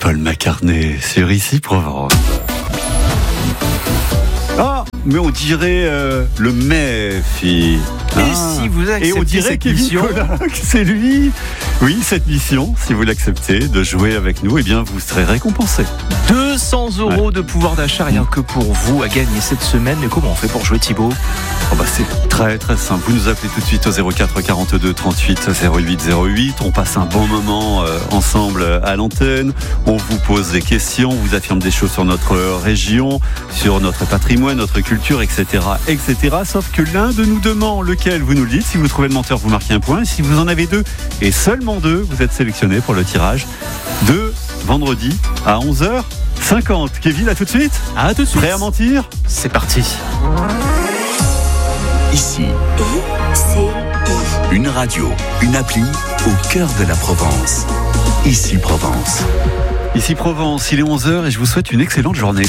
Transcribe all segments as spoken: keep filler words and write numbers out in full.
Paul McCartney sur Ici Provence. Ah, mais on dirait euh, le Méfi. Et ah. si vous acceptez Et on dirait cette Kevin mission, Colac, c'est lui. Oui, cette mission, si vous l'acceptez, de jouer avec nous, eh bien, vous serez récompensé. deux cents euros ouais. de pouvoir d'achat rien que pour vous à gagner cette semaine. Mais comment on fait pour jouer, Thibaut ? Oh bah c'est très très simple. Vous nous appelez tout de suite au zéro quatre quarante-deux trente-huit zéro huit zéro huit. On passe un bon moment euh, ensemble à l'antenne. On vous pose des questions, on vous affirme des choses sur notre région, sur notre patrimoine, notre culture, et cetera, et cetera. Sauf que l'un de nous demande lequel, vous nous le dites. Si vous trouvez le menteur, vous marquez un point. Et si vous en avez deux, et seulement deux, vous êtes sélectionné pour le tirage de vendredi à onze heures cinquante. Kevin, à tout de suite. À tout de suite. Prêt à mentir ? C'est parti. Ici, I C I. une radio, une appli au cœur de la Provence. Ici Provence. Ici Provence, il est onze heures et je vous souhaite une excellente journée.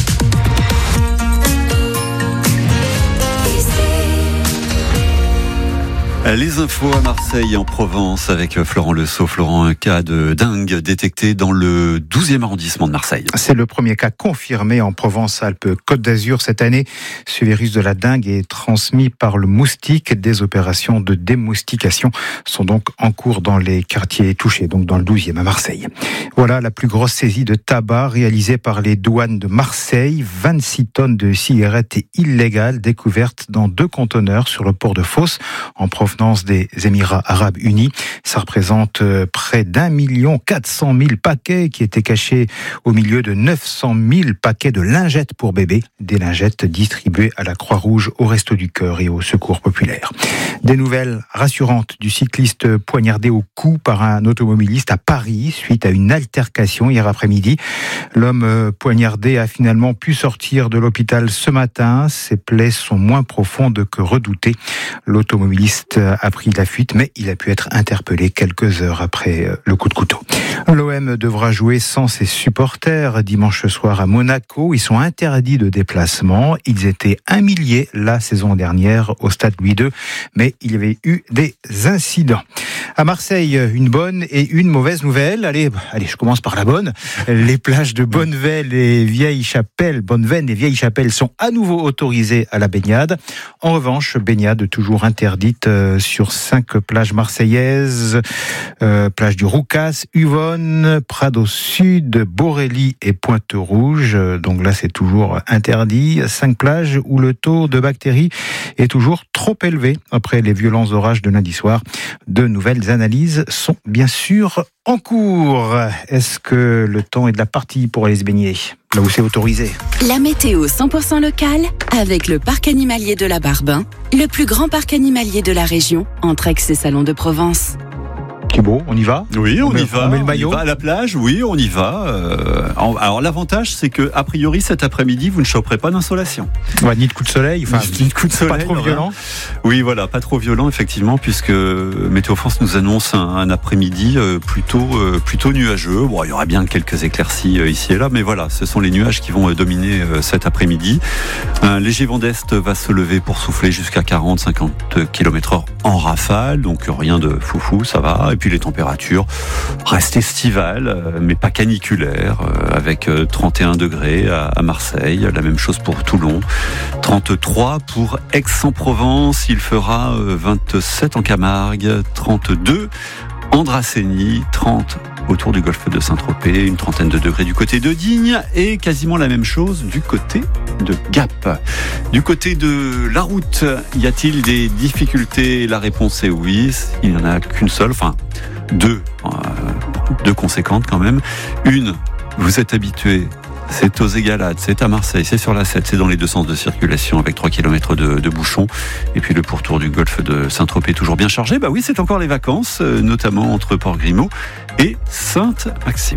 Les infos à Marseille, en Provence, avec Florent Lesault. Florent, un cas de dingue détecté dans le douzième arrondissement de Marseille. C'est le premier cas confirmé en Provence-Alpes-Côte d'Azur cette année. Ce virus de la dengue est transmis par le moustique. Des opérations de démoustication sont donc en cours dans les quartiers touchés, donc dans le douzième à Marseille. Voilà la plus grosse saisie de tabac réalisée par les douanes de Marseille. vingt-six tonnes de cigarettes illégales découvertes dans deux conteneurs sur le port de Fos, en provenance des Émirats Arabes Unis. Ça représente près d'un million quatre cent mille paquets qui étaient cachés au milieu de neuf cent mille paquets de lingettes pour bébés, des lingettes distribuées à la Croix-Rouge, au Resto du Cœur et au Secours Populaire. Des nouvelles rassurantes du cycliste poignardé au cou par un automobiliste à Paris suite à une altercation hier après-midi. L'homme poignardé a finalement pu sortir de l'hôpital ce matin. Ses plaies sont moins profondes que redoutées. L'automobiliste a pris la fuite, mais il a pu être interpellé quelques heures après le coup de couteau. L'O M devra jouer sans ses supporters dimanche soir à Monaco. Ils sont interdits de déplacement. Ils étaient un millier la saison dernière au stade Louis deux, mais il y avait eu des incidents. À Marseille, une bonne et une mauvaise nouvelle. Allez, allez, je commence par la bonne. Les plages de Bonnevel et Vieille-Chapelle, Bonneveine et Vieille-Chapelle sont à nouveau autorisées à la baignade. En revanche, baignade toujours interdite sur cinq plages marseillaises, euh, plage du Roucas, Uvonne, Prado Sud, Borély et Pointe-Rouge. Donc là, c'est toujours interdit. Cinq plages où le taux de bactéries est toujours trop élevé après les violents orages de lundi soir. De nouvelles analyses sont bien sûr en cours. Est-ce que le temps est de la partie pour aller se baigner là où c'est autorisé? La météo cent pour cent locale avec le parc animalier de la Barbin, le plus grand parc animalier de la région, entre Aix et Salon de Provence. Thibaut, on y va? Oui, on, on y met, va. On met le maillot. On y va à la plage, oui, on y va. Euh, alors l'avantage, c'est que a priori cet après-midi, vous ne choperez pas d'insolation. Ouais, ni de coup de soleil, enfin, ni de coup de soleil, pas trop violent. Oui, voilà, pas trop violent effectivement, puisque Météo France nous annonce un, un après-midi euh, plutôt euh, plutôt nuageux. Bon, il y aura bien quelques éclaircies euh, ici et là, mais voilà, ce sont les nuages qui vont euh, dominer euh, cet après-midi. Un léger vent d'est va se lever pour souffler jusqu'à quarante à cinquante kilomètres heure en rafale, donc rien de foufou, ça va. Et puis les températures restent estivales, mais pas caniculaires, avec trente et un degrés à Marseille, la même chose pour Toulon, trente-trois pour Aix-en-Provence, il fera vingt-sept en Camargue, trente-deux en Dracénie, trente autour du golfe de Saint-Tropez, une trentaine de degrés du côté de Digne et quasiment la même chose du côté de Gap. Du côté de la route, y a-t-il des difficultés? La réponse est oui, il n'y en a qu'une seule, enfin deux, euh, deux conséquentes quand même. Une, vous êtes habitué, c'est aux Égalades, c'est à Marseille, c'est sur la sept, c'est dans les deux sens de circulation avec trois kilomètres de, de bouchons. Et puis le pourtour du golfe de Saint-Tropez toujours bien chargé. Bah oui, c'est encore les vacances, notamment entre Port-Grimaud et Sainte-Maxime.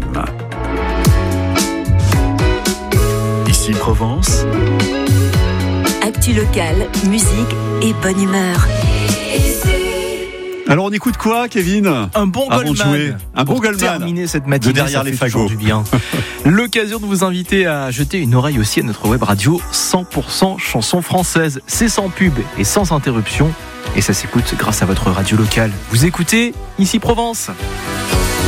Ici Provence. Actu locale, musique et bonne humeur. Alors on écoute quoi, Kevin? Un bon Avant Goldman. de jouer. Un bon pour Goldman. terminer cette matinée, de derrière ça les fait fagots. toujours du bien. L'occasion de vous inviter à jeter une oreille aussi à notre web radio cent pour cent chansons françaises. C'est sans pub et sans interruption. Et ça s'écoute grâce à votre radio locale. Vous écoutez Ici Provence.